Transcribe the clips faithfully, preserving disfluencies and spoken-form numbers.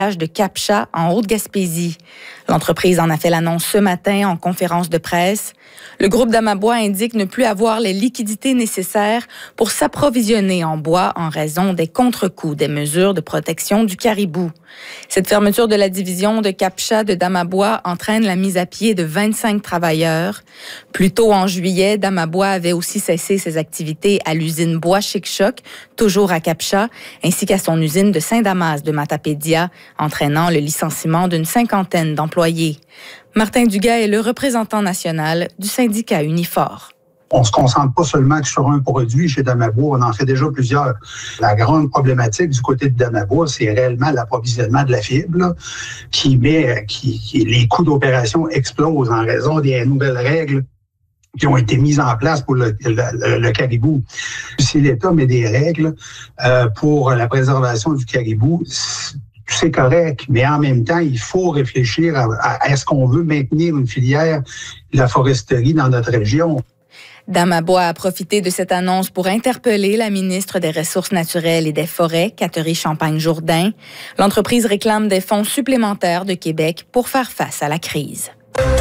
de Cap-Chat en Haute-Gaspésie. L'entreprise en a fait l'annonce ce matin en conférence de presse. Le groupe d'Amabois indique ne plus avoir les liquidités nécessaires pour s'approvisionner en bois en raison des contre-coups des mesures de protection du caribou. Cette fermeture de la division de Cap-Chat de Damabois entraîne la mise à pied de vingt-cinq travailleurs. Plus tôt en juillet, Damabois avait aussi cessé ses activités à l'usine Bois Chic-Choc, toujours à Cap-Chat, ainsi qu'à son usine de Saint-Damas de Matapédia, entraînant le licenciement d'une cinquantaine d'employés. Martin Dugas est le représentant national du syndicat Unifor. On ne se concentre pas seulement sur un produit chez Damabois, on en fait déjà plusieurs. La grande problématique du côté de Damabois, c'est réellement l'approvisionnement de la fibre, là, qui met, qui, qui, les coûts d'opération explosent en raison des nouvelles règles qui ont été mises en place pour le, le, le caribou. Si l'État met des règles euh, pour la préservation du caribou, c'est correct, mais en même temps, il faut réfléchir à, à, à est-ce qu'on veut maintenir une filière de la foresterie dans notre région. Damabois a profité de cette annonce pour interpeller la ministre des Ressources naturelles et des Forêts, Catherine Champagne-Jourdain. L'entreprise réclame des fonds supplémentaires de Québec pour faire face à la crise.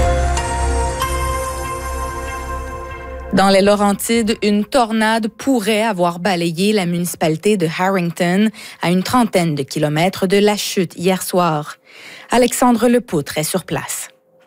Dans les Laurentides, une tornade pourrait avoir balayé la municipalité de Harrington à une trentaine de kilomètres de la chute hier soir. Alexandre Lepoutre est sur place.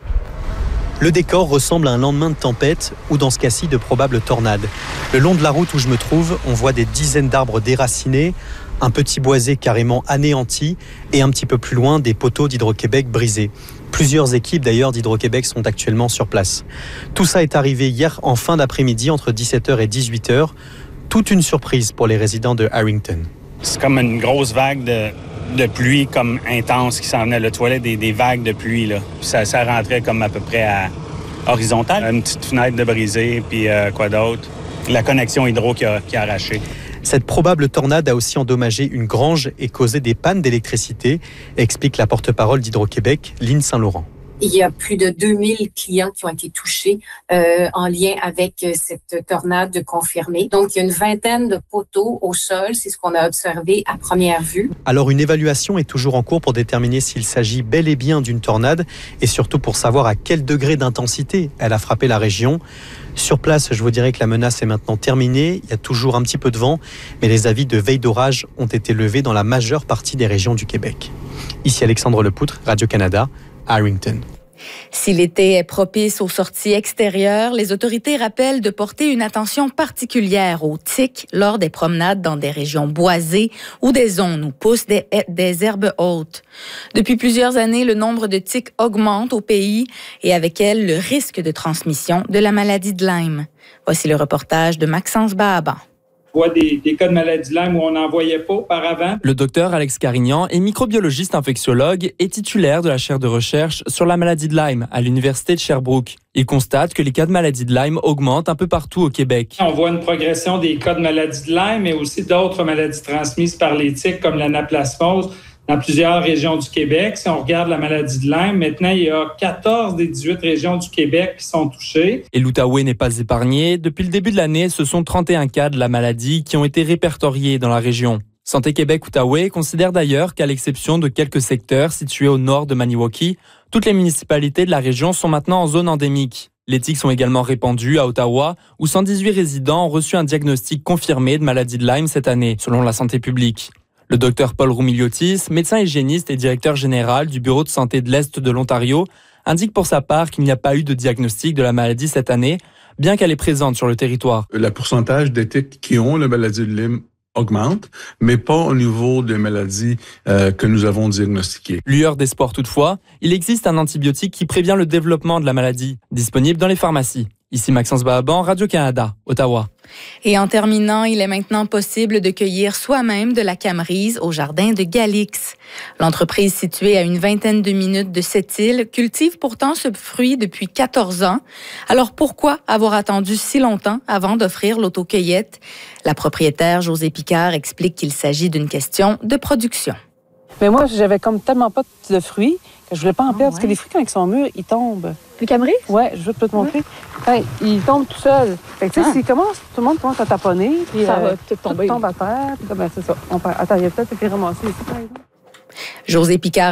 Le décor ressemble à un lendemain de tempête ou dans ce cas-ci de probables tornades. Le long de la route où je me trouve, on voit des dizaines d'arbres déracinés, un petit boisé carrément anéanti et un petit peu plus loin des poteaux d'Hydro-Québec brisés. Plusieurs équipes d'ailleurs d'Hydro-Québec sont actuellement sur place. Tout ça est arrivé hier en fin d'après-midi entre dix-sept heures et dix-huit heures. Toute une surprise pour les résidents de Harrington. C'est comme une grosse vague de, de pluie comme intense qui s'en venait. Le toilette des, des vagues de pluie. Là. Puis ça, ça rentrait comme à peu près à horizontale. Une petite fenêtre de brisée, puis euh, quoi d'autre? La connexion hydro qui a, qui a arraché. Cette probable tornade a aussi endommagé une grange et causé des pannes d'électricité, explique la porte-parole d'Hydro-Québec, Lynne Saint-Laurent. Il y a plus de deux mille clients qui ont été touchés euh, en lien avec cette tornade confirmée. Donc, il y a une vingtaine de poteaux au sol. C'est ce qu'on a observé à première vue. Alors, une évaluation est toujours en cours pour déterminer s'il s'agit bel et bien d'une tornade et surtout pour savoir à quel degré d'intensité elle a frappé la région. Sur place, je vous dirais que la menace est maintenant terminée. Il y a toujours un petit peu de vent, mais les avis de veille d'orage ont été levés dans la majeure partie des régions du Québec. Ici Alexandre Lepoutre, Radio-Canada, Harrington. Si l'été est propice aux sorties extérieures, les autorités rappellent de porter une attention particulière aux tiques lors des promenades dans des régions boisées ou des zones où poussent des, des herbes hautes. Depuis plusieurs années, le nombre de tiques augmente au pays et avec elle le risque de transmission de la maladie de Lyme. Voici le reportage de Maxence Bahaban. On voit des, des cas de maladie de Lyme où on n'en voyait pas auparavant. Le docteur Alex Carignan est microbiologiste infectiologue et titulaire de la chaire de recherche sur la maladie de Lyme à l'Université de Sherbrooke. Il constate que les cas de maladie de Lyme augmentent un peu partout au Québec. On voit une progression des cas de maladie de Lyme, mais aussi d'autres maladies transmises par les tiques comme l'anaplasmose dans plusieurs régions du Québec. Si on regarde la maladie de Lyme, maintenant, il y a quatorze des dix-huit régions du Québec qui sont touchées. Et l'Outaouais n'est pas épargné. Depuis le début de l'année, ce sont trente et un cas de la maladie qui ont été répertoriés dans la région. Santé Québec-Outaouais considère d'ailleurs qu'à l'exception de quelques secteurs situés au nord de Maniwaki, toutes les municipalités de la région sont maintenant en zone endémique. Les tiques sont également répandues à Ottawa, où cent dix-huit résidents ont reçu un diagnostic confirmé de maladie de Lyme cette année, selon la santé publique. Le docteur Paul Roumiliotis, médecin hygiéniste et directeur général du Bureau de santé de l'Est de l'Ontario, indique pour sa part qu'il n'y a pas eu de diagnostic de la maladie cette année, bien qu'elle est présente sur le territoire. Le pourcentage des tiques qui ont la maladie de Lyme augmente, mais pas au niveau des maladies euh, que nous avons diagnostiquées. Lueur d'espoir toutefois, il existe un antibiotique qui prévient le développement de la maladie, disponible dans les pharmacies. Ici Maxence Bahaban, Radio-Canada, Ottawa. Et en terminant, il est maintenant possible de cueillir soi-même de la camerise au jardin de Galix. L'entreprise située à une vingtaine de minutes de cette île cultive pourtant ce fruit depuis quatorze ans. Alors pourquoi avoir attendu si longtemps avant d'offrir l'autocueillette? La propriétaire Josée Picard explique qu'il s'agit d'une question de production. Mais moi, j'avais comme tellement pas de fruits que je voulais pas en perdre, oh, ouais. Parce que les fruits, quand ils sont mûrs, ils tombent. Les cameris? Ouais, je veux te montrer. Ouais. Hey, ils tombent tout seuls. Fait que, tu sais, ah. s'ils commencent, tout le monde commence à taponner. Puis, ça euh, va tout tomber. Tout tombe à terre. Puis, ben, c'est ça. On perd... Attends, il y a peut-être été ramassé ici, par exemple. Josée Picard